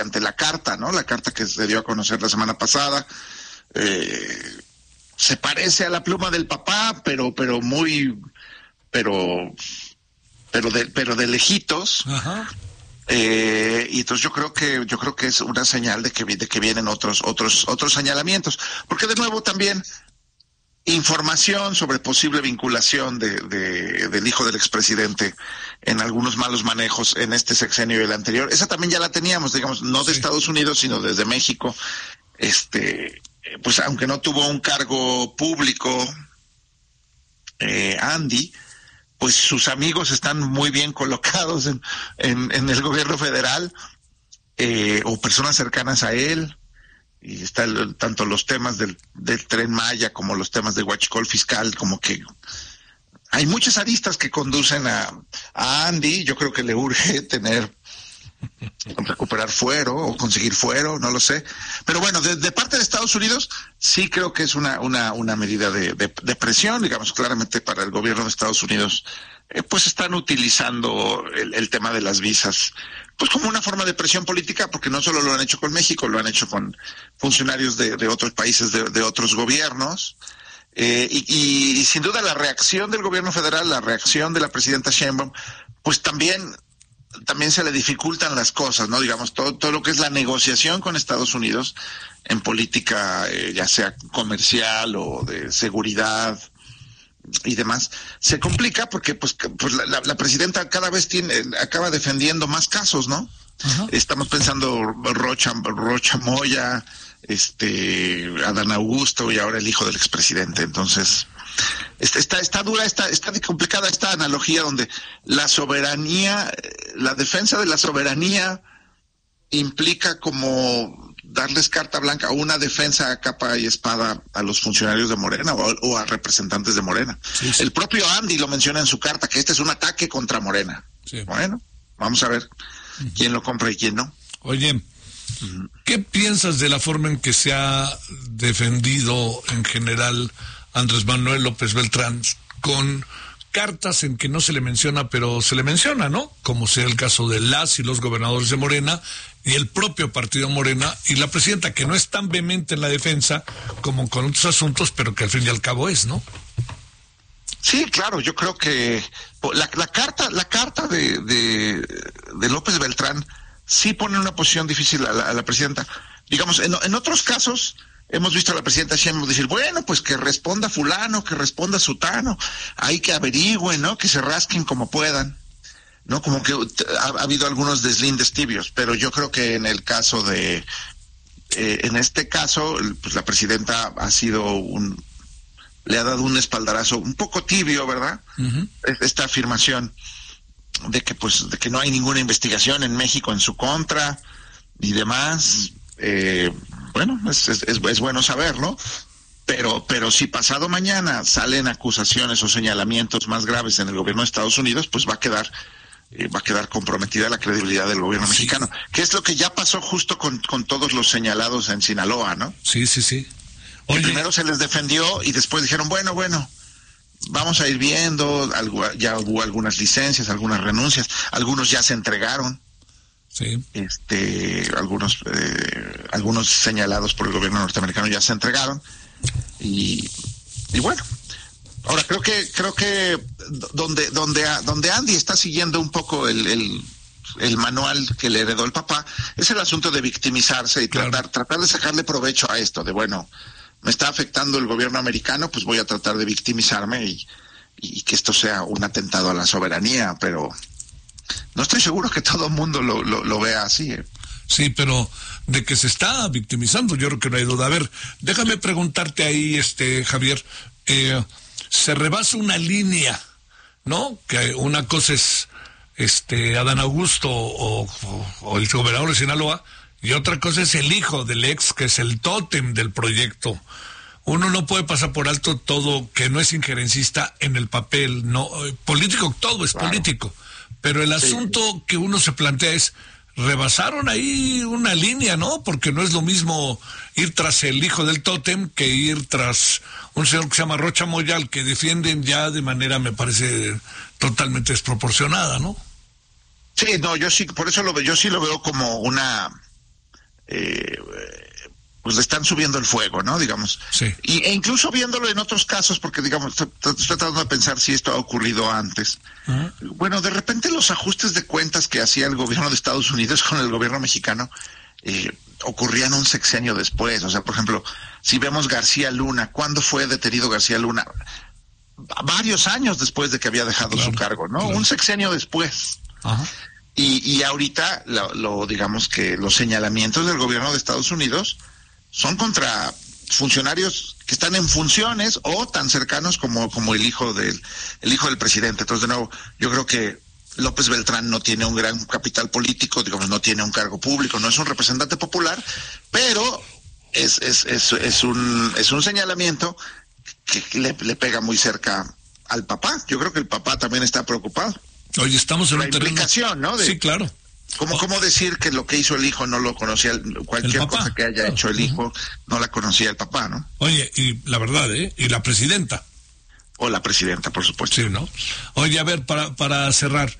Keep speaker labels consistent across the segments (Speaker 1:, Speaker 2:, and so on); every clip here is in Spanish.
Speaker 1: mediante la carta, ¿no? La carta que se dio a conocer la semana pasada. Se parece a la pluma del papá, pero de lejitos.
Speaker 2: Ajá.
Speaker 1: Y entonces yo creo que es una señal de que vienen otros señalamientos, porque de nuevo también información sobre posible vinculación del hijo del expresidente en algunos malos manejos en este sexenio y el anterior. Esa también ya la teníamos, digamos, no de Estados Unidos, sino desde México. Pues aunque no tuvo un cargo público, Andy, pues sus amigos están muy bien colocados en el gobierno federal, o personas cercanas a él. Y está tanto los temas del Tren Maya como los temas de huachicol fiscal, como que hay muchas aristas que conducen a Andy. Yo creo que le urge recuperar fuero o conseguir fuero, no lo sé. Pero bueno, de parte de Estados Unidos sí creo que es una medida de presión, digamos, claramente para el gobierno de Estados Unidos. Pues están utilizando el tema de las visas pues como una forma de presión política, porque no solo lo han hecho con México, lo han hecho con funcionarios de otros países, de otros gobiernos. Y sin duda la reacción del gobierno federal, la reacción de la presidenta Sheinbaum, pues también se le dificultan las cosas, ¿no? Digamos, todo lo que es la negociación con Estados Unidos en política, ya sea comercial o de seguridad y demás, se complica porque pues la presidenta cada vez acaba defendiendo más casos, ¿no?
Speaker 2: Ajá.
Speaker 1: Estamos pensando Rocha Moya, Adán Augusto y ahora el hijo del expresidente. Entonces, está dura, está complicada esta analogía donde la soberanía, la defensa de la soberanía implica como darles carta blanca o una defensa a capa y espada a los funcionarios de Morena o a representantes de Morena.
Speaker 2: Sí, sí.
Speaker 1: El propio Andy lo menciona en su carta, que este es un ataque contra Morena.
Speaker 2: Sí.
Speaker 1: Bueno, vamos a ver quién lo compra y quién no.
Speaker 2: Oye, ¿qué piensas de la forma en que se ha defendido en general Andrés Manuel López Beltrán, con cartas en que no se le menciona, pero se le menciona, ¿no? Como sea el caso de las y los gobernadores de Morena y el propio partido Morena y la presidenta, que no es tan vehemente en la defensa como con otros asuntos, pero que al fin y al cabo es, ¿no?
Speaker 1: Sí, claro, yo creo que la carta de López Beltrán sí pone en una posición difícil a la presidenta. Digamos, en otros casos hemos visto a la presidenta Sheinbaum decir, bueno, pues que responda fulano, que responda sutano, hay que averigüen, ¿no? Que se rasquen como puedan, ¿no? Como que ha habido algunos deslindes tibios, pero yo creo que en el caso en este caso, pues la presidenta le ha dado un espaldarazo un poco tibio, ¿verdad? Uh-huh. Esta afirmación de que no hay ninguna investigación en México en su contra y demás. Bueno, es bueno saberlo, pero si pasado mañana salen acusaciones o señalamientos más graves en el gobierno de Estados Unidos, pues va a quedar comprometida la credibilidad del gobierno mexicano, que es lo que ya pasó justo con todos los señalados en Sinaloa, ¿no?
Speaker 2: Sí.
Speaker 1: Oye, primero se les defendió y después dijeron, bueno, vamos a ir viendo, ya hubo algunas licencias, algunas renuncias, algunos ya se entregaron.
Speaker 2: Sí.
Speaker 1: Algunos señalados por el gobierno norteamericano ya se entregaron y bueno, ahora creo que donde Andy está siguiendo un poco el manual que le heredó el papá es el asunto de victimizarse y tratar de sacarle provecho a esto de bueno, me está afectando el gobierno americano, pues voy a tratar de victimizarme y que esto sea un atentado a la soberanía, pero no estoy seguro que todo el mundo lo vea así.
Speaker 2: Sí, pero de que se está victimizando, yo creo que no hay duda. A ver, déjame preguntarte ahí, Javier, se rebasa una línea, ¿no? Que una cosa es Adán Augusto o el gobernador de Sinaloa, y otra cosa es el hijo del ex, que es el tótem del proyecto. Uno no puede pasar por alto todo que no es injerencista en el papel, no político, todo es político. Pero el asunto que uno se plantea es, rebasaron ahí una línea, ¿no? Porque no es lo mismo ir tras el hijo del tótem que ir tras un señor que se llama Rocha Moya, al que defienden ya de manera, me parece, totalmente desproporcionada, ¿no?
Speaker 1: Sí, no, yo sí, por eso yo sí lo veo como una pues le están subiendo el fuego, ¿no? Digamos.
Speaker 2: Sí.
Speaker 1: E incluso viéndolo en otros casos, porque digamos, estoy tratando de pensar si esto ha ocurrido antes. Uh-huh. Bueno, de repente los ajustes de cuentas que hacía el gobierno de Estados Unidos con el gobierno mexicano ocurrían un sexenio después. O sea, por ejemplo, si vemos García Luna, ¿cuándo fue detenido García Luna? Varios años después de que había dejado su cargo, ¿no? Claro. Un sexenio después. Uh-huh. Y ahorita, digamos que los señalamientos del gobierno de Estados Unidos son contra funcionarios que están en funciones o tan cercanos como el hijo del presidente. Entonces, de nuevo, yo creo que López Beltrán no tiene un gran capital político, digamos, no tiene un cargo público, no es un representante popular, pero es un señalamiento que le pega muy cerca al papá. Yo creo que el papá también está preocupado.
Speaker 2: Oye, estamos en
Speaker 1: la implicación, ¿no?
Speaker 2: Sí, claro.
Speaker 1: ¿Cómo decir que lo que hizo el hijo no lo conocía? Cualquier cosa que haya hecho el hijo no la conocía el papá, ¿no?
Speaker 2: Oye, y la verdad, y la presidenta.
Speaker 1: O la presidenta, por supuesto.
Speaker 2: Sí, ¿no? Oye, a ver, para cerrar,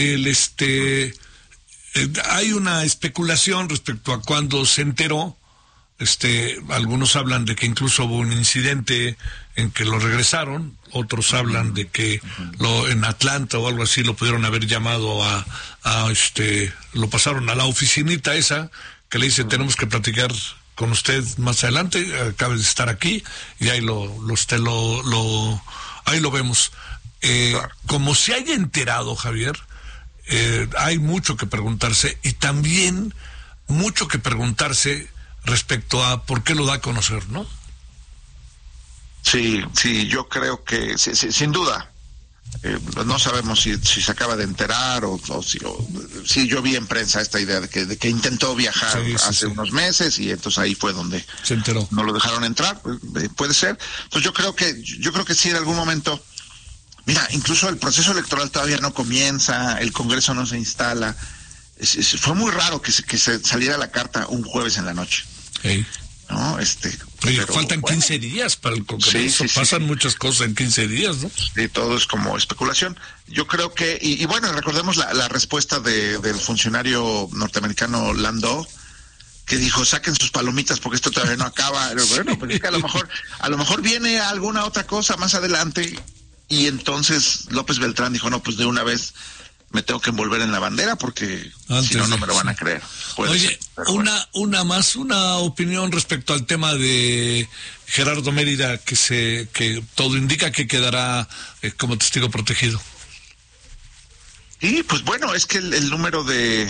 Speaker 2: hay una especulación respecto a cuándo se enteró. Algunos hablan de que incluso hubo un incidente en que lo regresaron, otros hablan de que en Atlanta o algo así lo pudieron haber llamado lo pasaron a la oficinita esa que le dice tenemos que platicar con usted más adelante, acaba de estar aquí y ahí ahí lo vemos. Como se haya enterado, Javier, hay mucho que preguntarse y también mucho que preguntarse respecto a por qué lo da a conocer, ¿no?
Speaker 1: Sí, yo creo que sin duda. No sabemos si se acaba de enterar o si yo vi en prensa esta idea de que intentó viajar hace unos meses y entonces ahí fue donde
Speaker 2: se enteró.
Speaker 1: No lo dejaron entrar, puede ser. Entonces yo creo que sí en algún momento. Mira, incluso el proceso electoral todavía no comienza, el Congreso no se instala. Fue muy raro que se saliera la carta un jueves en la noche.
Speaker 2: Hey.
Speaker 1: ¿No?
Speaker 2: Oye, faltan 15 días para el Congreso, pasan muchas cosas en 15 días, ¿no?
Speaker 1: Sí, todo es como especulación. Yo creo que, y bueno, recordemos la respuesta del funcionario norteamericano Landau, que dijo, saquen sus palomitas porque esto todavía no acaba. Bueno, pues es que a lo mejor viene alguna otra cosa más adelante, y entonces López Beltrán dijo, no, pues de una vez me tengo que envolver en la bandera porque si no me lo van a creer.
Speaker 2: Oye, una opinión respecto al tema de Gerardo Mérida, que todo indica que quedará como testigo protegido.
Speaker 1: Y pues bueno, es que el número de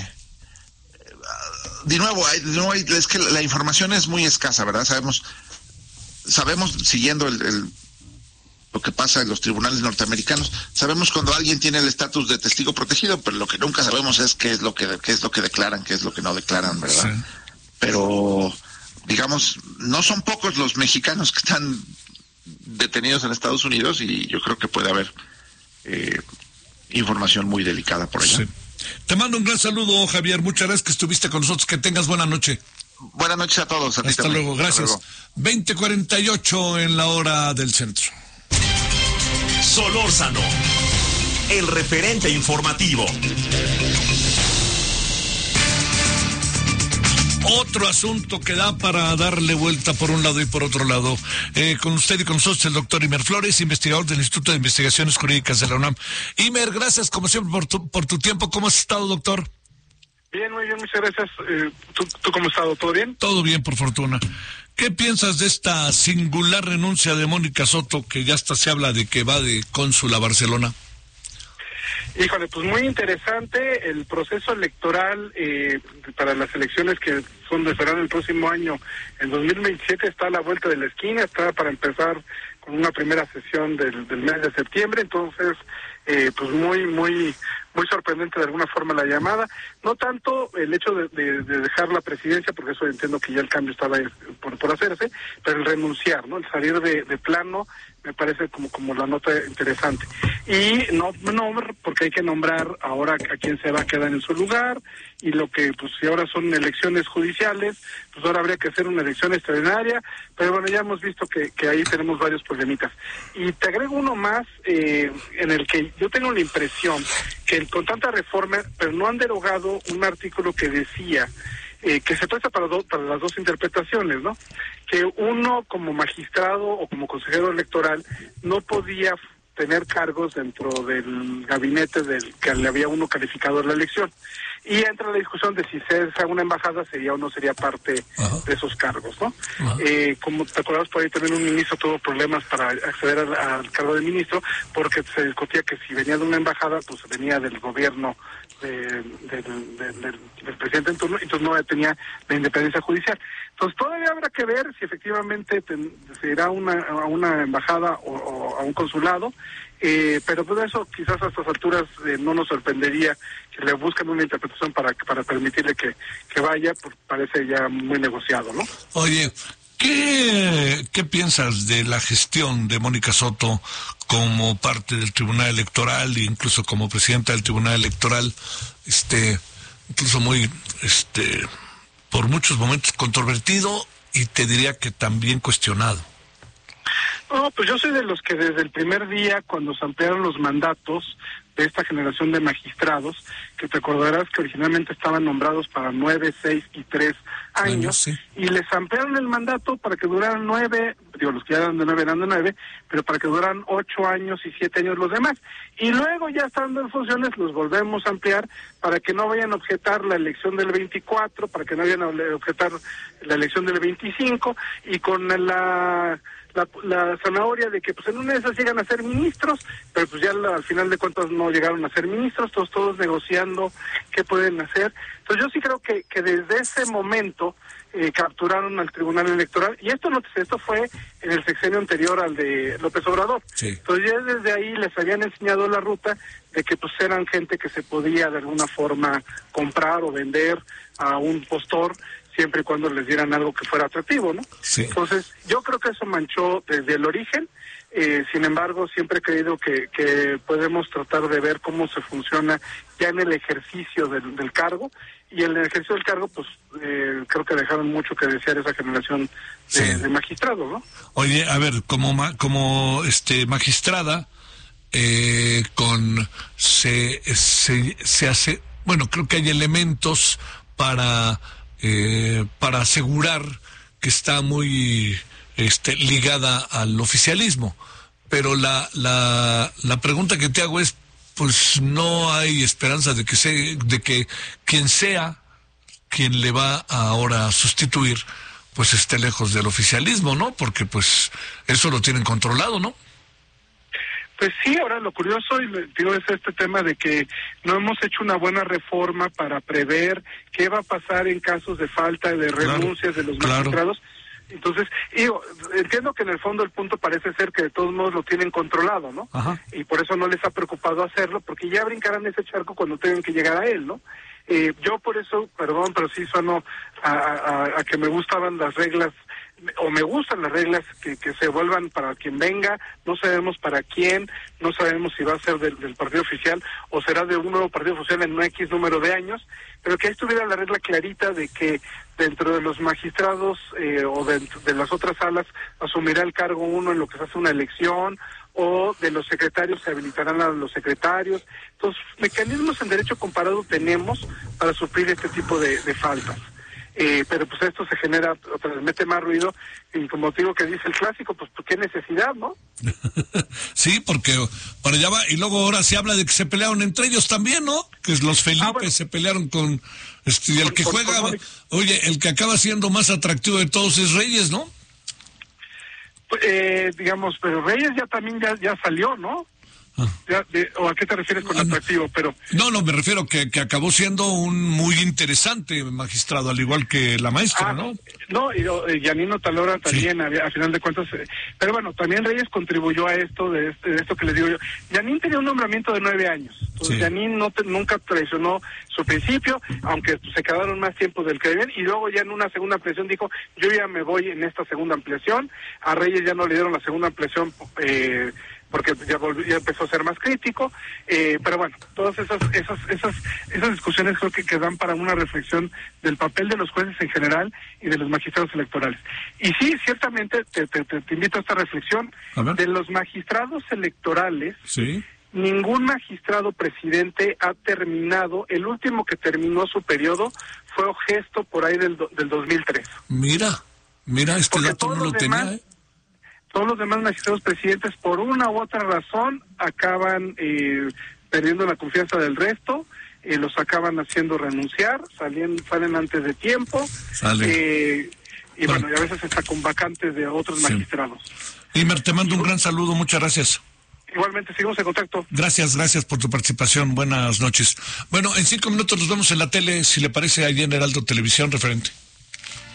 Speaker 1: nuevo, es que la información es muy escasa, ¿verdad? Sabemos siguiendo lo que pasa en los tribunales norteamericanos, sabemos cuando alguien tiene el estatus de testigo protegido, pero lo que nunca sabemos es qué es lo que declaran, qué es lo que no declaran, ¿verdad? Sí. Pero digamos, no son pocos los mexicanos que están detenidos en Estados Unidos y yo creo que puede haber información muy delicada por allá. Sí.
Speaker 2: Te mando un gran saludo, Javier, muchas gracias que estuviste con nosotros, que tengas buena noche.
Speaker 1: Buenas noches a todos.
Speaker 2: Hasta luego, gracias. 20:48 en la hora del centro.
Speaker 3: Solórzano, el referente informativo.
Speaker 2: Otro asunto que da para darle vuelta por un lado y por otro lado. Con usted y con nosotros el doctor Imer Flores, investigador del Instituto de Investigaciones Jurídicas de la UNAM. Imer, gracias como siempre por tu tiempo. ¿Cómo has estado, doctor?
Speaker 4: Bien, muy bien, muchas gracias. ¿Tú cómo has estado? ¿Todo bien?
Speaker 2: Todo bien, por fortuna. ¿Qué piensas de esta singular renuncia de Mónica Soto, que ya hasta se habla de que va de cónsul a Barcelona?
Speaker 4: Híjole, pues muy interesante el proceso electoral para las elecciones que serán el próximo año. En 2027 está a la vuelta de la esquina, está para empezar con una primera sesión del mes de septiembre, entonces pues muy sorprendente de alguna forma la llamada, no tanto el hecho de dejar la presidencia, porque eso entiendo que ya el cambio estaba por hacerse, pero el renunciar, ¿no? El salir de plano me parece como la nota interesante. Y no, porque hay que nombrar ahora a quién se va a quedar en su lugar, y lo que, pues si ahora son elecciones judiciales, pues ahora habría que hacer una elección extraordinaria, pero bueno, ya hemos visto que ahí tenemos varios problemitas. Y te agrego uno más, en el que yo tengo la impresión que con tanta reforma, pero no han derogado un artículo que decía que se presta para las dos interpretaciones, ¿no? Que uno como magistrado o como consejero electoral no podía tener cargos dentro del gabinete del que le había uno calificado la elección. Y entra la discusión de si ser una embajada sería o no sería parte de esos cargos, ¿no? Como te acordás, por ahí también un ministro tuvo problemas para acceder al cargo de ministro, porque se discutía que si venía de una embajada, pues venía del gobierno del presidente en turno, entonces no tenía la independencia judicial. Entonces todavía habrá que ver si efectivamente se irá a una embajada o a un consulado, pero todo eso quizás a estas alturas no nos sorprendería que le busquen una interpretación para permitirle que vaya, pues parece ya muy negociado, ¿no?
Speaker 2: Oye, ¿qué piensas de la gestión de Mónica Soto como parte del Tribunal Electoral e incluso como presidenta del Tribunal Electoral, incluso muy, por muchos momentos controvertido y te diría que también cuestionado?
Speaker 4: No, pues yo soy de los que desde el primer día, cuando se ampliaron los mandatos de esta generación de magistrados, que te acordarás que originalmente estaban nombrados para 9, 6 y 3 años,
Speaker 2: sí.
Speaker 4: Y les ampliaron el mandato para que duraran 9, los que ya eran de 9 eran de 9, pero para que duraran 8 años y 7 años los demás. Y luego ya estando en funciones los volvemos a ampliar para que no vayan a objetar la elección del 24, para que no vayan a objetar la elección del 25, y con la zanahoria de que pues en una de esas llegan a ser ministros, pero pues ya al final de cuentas no llegaron a ser ministros, todos negociando qué pueden hacer. Entonces yo sí creo que desde ese momento capturaron al Tribunal Electoral, y esto fue en el sexenio anterior al de López Obrador.
Speaker 2: Sí.
Speaker 4: Entonces ya desde ahí les habían enseñado la ruta de que pues eran gente que se podía de alguna forma comprar o vender a un postor, siempre y cuando les dieran algo que fuera atractivo, ¿no?
Speaker 2: Sí.
Speaker 4: Entonces, yo creo que eso manchó desde el origen. Sin embargo, siempre he creído que podemos tratar de ver cómo se funciona ya en el ejercicio del cargo, y en el ejercicio del cargo, pues, creo que dejaron mucho que desear esa generación de magistrados, ¿no?
Speaker 2: Oye, a ver, como magistrada, se hace, bueno, creo que hay elementos para asegurar que está muy ligada al oficialismo, pero la pregunta que te hago es, pues no hay esperanza de que quien sea quien le va ahora a sustituir pues esté lejos del oficialismo, ¿no? Porque pues eso lo tienen controlado, ¿no?
Speaker 4: Pues sí, ahora lo curioso es este tema de que no hemos hecho una buena reforma para prever qué va a pasar en casos de falta de renuncias de los magistrados. Entonces, entiendo que en el fondo el punto parece ser que de todos modos lo tienen controlado, ¿no? Ajá. Y por eso no les ha preocupado hacerlo, porque ya brincarán ese charco cuando tengan que llegar a él, ¿no? Yo por eso, perdón, pero sí sueno a que me gustaban las reglas, o me gustan las reglas que se vuelvan para quien venga, no sabemos para quién, no sabemos si va a ser del partido oficial o será de un nuevo partido oficial en un X número de años, pero que ahí estuviera la regla clarita de que dentro de los magistrados o de las otras salas asumirá el cargo uno en lo que se hace una elección, o de los secretarios se habilitarán a los secretarios. Entonces, mecanismos en derecho comparado tenemos para suplir este tipo de faltas. Pero pues esto se genera, otra vez mete más ruido, y como digo que dice el clásico, pues qué necesidad, ¿no?
Speaker 2: Sí, porque para allá va, y luego ahora se habla de que se pelearon entre ellos también, ¿no? Que los Felipe se pelearon con y el que juega, oye, el que acaba siendo más atractivo de todos es Reyes, ¿no?
Speaker 4: Digamos, pero Reyes ya también ya salió, ¿no? ¿O a qué te refieres con atractivo? Pero
Speaker 2: no, me refiero que acabó siendo un muy interesante magistrado, al igual que la maestra, ¿no?
Speaker 4: No, y Yanino Talora también, a final de cuentas, pero bueno, también Reyes contribuyó a esto, de esto que les digo yo. Yanín tenía un nombramiento de 9 años, entonces Yanín nunca traicionó su principio, aunque se quedaron más tiempo del que debían, y luego ya en una segunda ampliación dijo, yo ya me voy en esta segunda ampliación. A Reyes ya no le dieron la segunda ampliación, porque ya empezó a ser más crítico, pero bueno, todas esas discusiones creo que dan para una reflexión del papel de los jueces en general y de los magistrados electorales. Y sí, ciertamente te invito a esta reflexión de los magistrados electorales.
Speaker 2: Sí.
Speaker 4: ningún magistrado presidente ha terminado, el último que terminó su periodo fue Gesto por ahí del 2003.
Speaker 2: Mira, este
Speaker 4: Porque
Speaker 2: dato no lo tenía, ¿eh?
Speaker 4: Todos los demás magistrados presidentes, por una u otra razón, acaban perdiendo la confianza del resto, los acaban haciendo renunciar, salen antes de tiempo, y bueno, y a veces está con vacantes de otros magistrados.
Speaker 2: Imer, te mando un gran saludo, muchas gracias.
Speaker 4: Igualmente, seguimos en contacto.
Speaker 2: Gracias por tu participación, buenas noches. Bueno, en 5 minutos nos vemos en la tele, si le parece, ahí en Heraldo Televisión, referente.